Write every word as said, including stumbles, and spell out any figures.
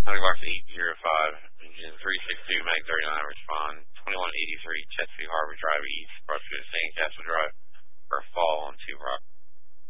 Hunting Box eight zero five, engine three six two, Mag thirty-nine, respond. twenty-one eighty-three, Chesapeake Harbor Drive East, approach to Saint